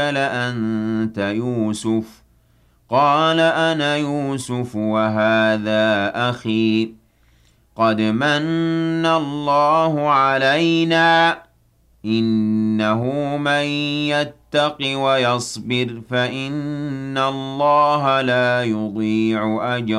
أنت يوسف؟ قال أنا يوسف وهذا أخي قد مَنَّ اللَّهُ عَلَيْنَا إِنَّهُ مَن يَتَّقِ وَيَصْبِرْ فَإِنَّ اللَّهَ لَا يُضِيعُ أَجْرَ